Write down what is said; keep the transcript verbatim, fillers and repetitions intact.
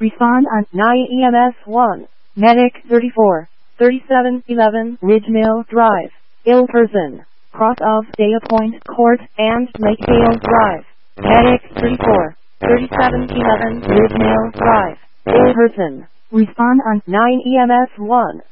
Respond on nine E M S one. Medic thirty-four, thirty-seven eleven Ridgemill Drive, ill person, cross of Daya Point Court and Lakevale Drive. Medic thirty-four, thirty-seven eleven Ridgemill Drive, ill person. Respond on nine E M S one.